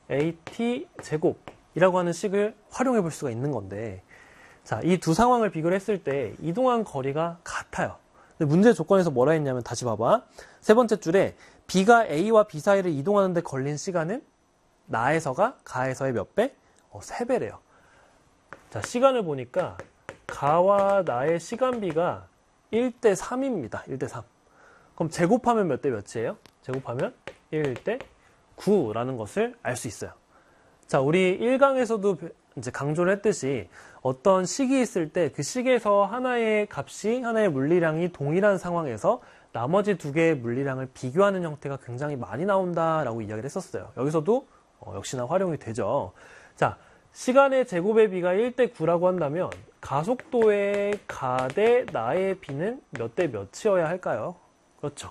AT 제곱이라고 하는 식을 활용해 볼 수가 있는 건데, 자, 이 두 상황을 비교를 했을 때 이동한 거리가 같아요. 근데 문제 조건에서 뭐라 했냐면, 다시 봐봐. 세 번째 줄에 B가 A와 B 사이를 이동하는데 걸린 시간은 나에서가 가에서의 몇 배? 3배래요. 자, 시간을 보니까 가와 나의 시간비가 1대 3입니다. 1대 3. 그럼 제곱하면 몇 대 몇이에요? 제곱하면 1대 9라는 것을 알 수 있어요. 자, 우리 1강에서도 이제 강조를 했듯이 어떤 식이 있을 때 그 식에서 하나의 값이, 하나의 물리량이 동일한 상황에서 나머지 두 개의 물리량을 비교하는 형태가 굉장히 많이 나온다라고 이야기를 했었어요. 여기서도 역시나 활용이 되죠. 자, 시간의 제곱의 비가 1대 9라고 한다면 가속도의 가 대 나의 비는 몇 대 몇이어야 할까요? 그렇죠.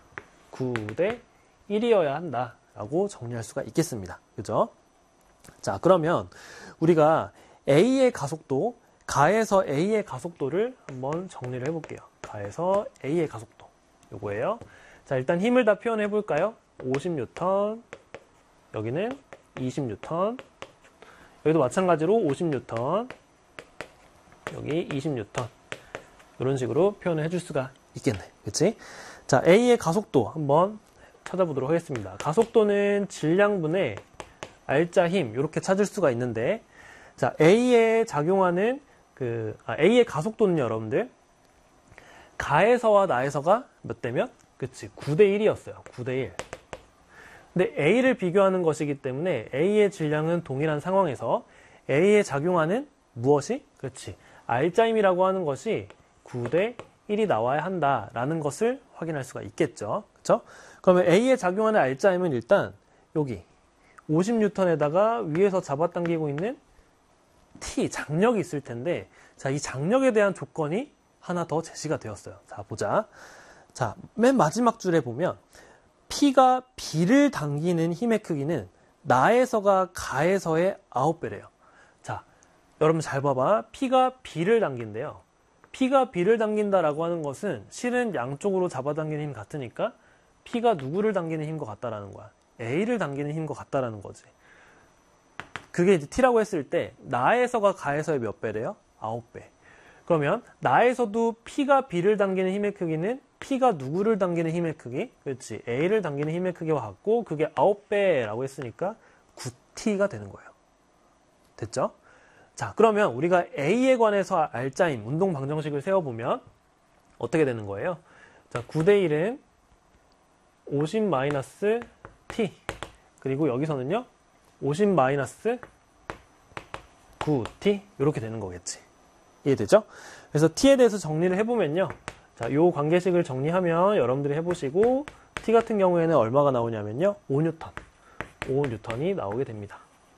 9대 1이어야 한다라고 정리할 수가 있겠습니다. 그죠? 자, 그러면 우리가 A의 가속도, 가에서 A의 가속도를 한번 정리를 해볼게요. 가에서 A의 가속도. 요거예요. 자, 일단 힘을 다 표현해 볼까요? 50N, 여기는 20N, 여기도 마찬가지로 50N, 여기 20N. 이런 식으로 표현을 해줄 수가 있겠네. 그치? 자, A의 가속도 한번 찾아보도록 하겠습니다. 가속도는 질량분의 R자 힘, 이렇게 찾을 수가 있는데, 자, A에 작용하는 A의 가속도는 여러분들, 가에서와 나에서가 몇 대 몇? 그치, 9대 1이었어요. 9대 1. 근데 A를 비교하는 것이기 때문에 A의 질량은 동일한 상황에서 A에 작용하는 무엇이? 그렇지, R자 힘이라고 하는 것이 9대 1이 나와야 한다라는 것을 확인할 수가 있겠죠. 그쵸? 그러면 A에 작용하는 R자 힘은 일단 여기 50N에다가 위에서 잡아당기고 있는 T, 장력이 있을 텐데, 자, 이 장력에 대한 조건이 하나 더 제시가 되었어요. 자, 보자. 자, 맨 마지막 줄에 보면 P가 B를 당기는 힘의 크기는 나에서가 가에서의 9배래요. 자, 여러분 잘 봐봐. P가 B를 당긴대요. P가 B를 당긴다라고 하는 것은 실은 양쪽으로 잡아당기는 힘 같으니까 P가 누구를 당기는 힘과 같다라는 거야. A를 당기는 힘과 같다라는 거지. 그게 이제 T라고 했을 때 나에서가 가에서의 몇 배래요? 9배. 그러면 나에서도 P가 B를 당기는 힘의 크기는 P가 누구를 당기는 힘의 크기? 그렇지. A를 당기는 힘의 크기와 같고, 그게 9배라고 했으니까 9T가 되는 거예요. 됐죠? 자, 그러면 우리가 A에 관해서 R자임, 운동 방정식을 세워보면 어떻게 되는 거예요? 자, 9대 1은 50-T, 그리고 여기서는요 50-9T, 이렇게 되는 거겠지. 이해되죠? 그래서 T에 대해서 정리를 해보면요, 자, 요 관계식을 정리하면 여러분들이 해보시고, T 같은 경우에는 얼마가 나오냐면요 5N이 나오게 됩니다.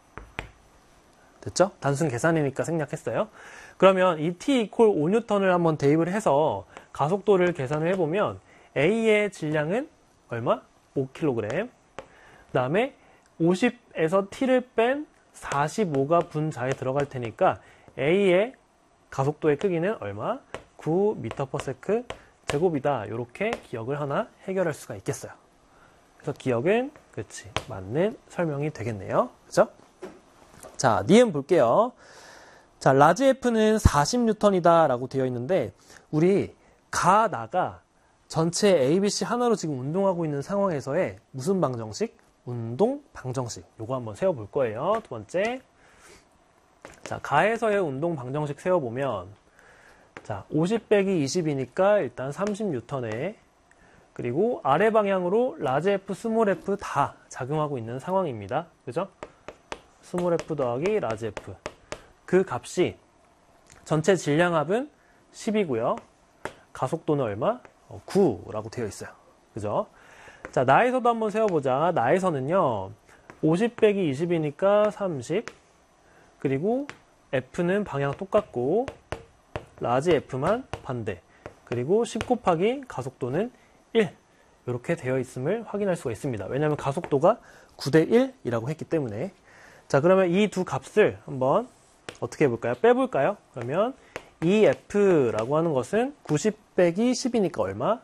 됐죠? 단순 계산이니까 생략했어요. 그러면 이 T 이퀄 5N을 한번 대입을 해서 가속도를 계산을 해보면 A의 질량은 얼마? 5kg. 그 다음에 50에서 T를 뺀 45가 분자에 들어갈 테니까 A의 가속도의 크기는 얼마? 9m/s 제곱이다. 이렇게 기억을 하나 해결할 수가 있겠어요. 그래서 기억은 그치, 맞는 설명이 되겠네요. 그죠? 자, 니은 볼게요. 자, 라지 F는 40N이다 라고 되어 있는데, 우리 가, 나가 전체 ABC 하나로 지금 운동하고 있는 상황에서의 무슨 방정식? 운동 방정식. 요거 한번 세워볼 거예요. 두 번째. 자, 가에서의 운동 방정식 세워보면, 자, 50 빼기 20이니까 일단 30N에, 그리고 아래 방향으로 라지 F, 스몰 F 다 작용하고 있는 상황입니다. 그죠? 스몰 F 더하기 라지 F. 그 값이 전체 질량합은 10이고요. 가속도는 얼마? 9라고 되어 있어요. 그죠? 자, 나에서도 한번 세워보자. 나에서는요, 50 빼기 20이니까 30. 그리고 F는 방향 똑같고, 라지 F만 반대. 그리고 10 곱하기 가속도는 1. 이렇게 되어 있음을 확인할 수가 있습니다. 왜냐하면 가속도가 9대 1이라고 했기 때문에. 자, 그러면 이 두 값을 한번 어떻게 해볼까요? 빼볼까요? 그러면 이 F라고 하는 것은 90 빼기 10이니까 얼마?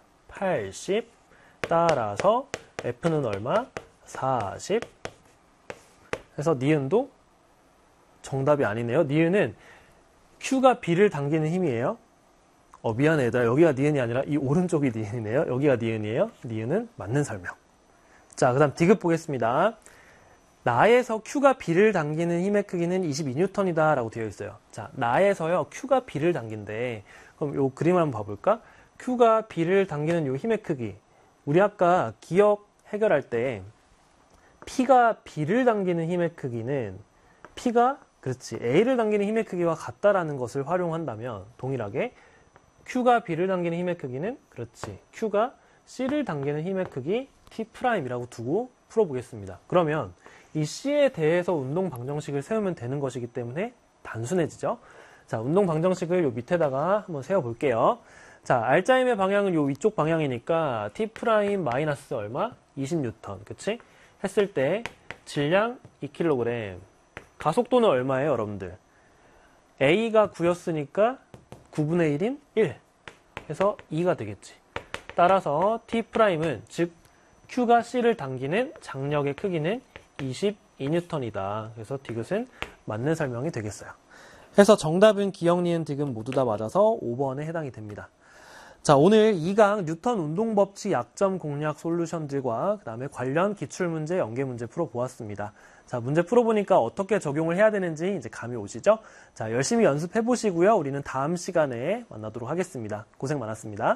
80. 따라서 F는 얼마? 40. 그래서 니은도 정답이 아니네요. 니은은 Q가 B를 당기는 힘이에요. 미안해 얘들아. 여기가 니은이 아니라 이 오른쪽이 니은이네요. 여기가 니은이에요. 니은은 맞는 설명. 자, 그 다음 디귿 보겠습니다. 나에서 Q가 B를 당기는 힘의 크기는 22N이다 라고 되어 있어요. 자, 나에서요 Q가 B를 당긴대. 그럼 요 그림을 한번 봐볼까? Q가 B를 당기는 요 힘의 크기. 우리 아까 기억 해결할 때 P가 B를 당기는 힘의 크기는 P가 그렇지 A를 당기는 힘의 크기와 같다라는 것을 활용한다면 동일하게 Q가 B를 당기는 힘의 크기는 그렇지 Q가 C를 당기는 힘의 크기 T'이라고 두고 풀어보겠습니다. 그러면 이 C에 대해서 운동 방정식을 세우면 되는 것이기 때문에 단순해지죠. 자, 운동 방정식을 요 밑에다가 한번 세워볼게요. 자, R자임의 방향은 요 위쪽 방향이니까 T' 마이너스 얼마? 20N. 그치? 했을 때 질량 2kg. 가속도는 얼마예요, 여러분들? A가 9였으니까 9분의 1인 1. 해서 2가 되겠지. 따라서 T'은 즉 Q가 C를 당기는 장력의 크기는 22N이다. 그래서 디귿은 맞는 설명이 되겠어요. 그래서 정답은 기억, 니은, 디귿 모두 다 맞아서 5번에 해당이 됩니다. 자, 오늘 2강 뉴턴 운동법칙 약점 공략 솔루션들과 그 다음에 관련 기출문제, 연계문제 풀어보았습니다. 자, 문제 풀어보니까 어떻게 적용을 해야 되는지 이제 감이 오시죠? 자, 열심히 연습해 보시고요. 우리는 다음 시간에 만나도록 하겠습니다. 고생 많았습니다.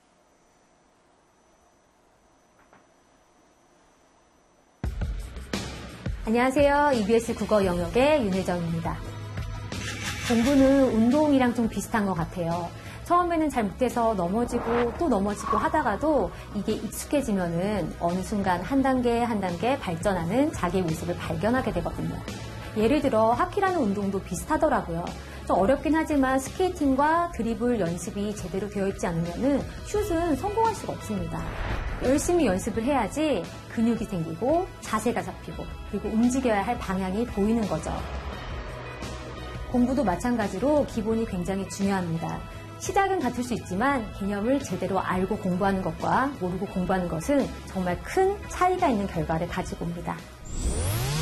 안녕하세요. EBS 국어 영역의 윤혜정입니다. 공부는 운동이랑 좀 비슷한 것 같아요. 처음에는 잘 못해서 넘어지고 또 넘어지고 하다가도 이게 익숙해지면은 어느 순간 한 단계 한 단계 발전하는 자기의 모습을 발견하게 되거든요. 예를 들어 하키라는 운동도 비슷하더라고요. 좀 어렵긴 하지만 스케이팅과 드리블 연습이 제대로 되어 있지 않으면은 슛은 성공할 수가 없습니다. 열심히 연습을 해야지 근육이 생기고 자세가 잡히고 그리고 움직여야 할 방향이 보이는 거죠. 공부도 마찬가지로 기본이 굉장히 중요합니다. 시작은 같을 수 있지만 개념을 제대로 알고 공부하는 것과 모르고 공부하는 것은 정말 큰 차이가 있는 결과를 가지고 옵니다.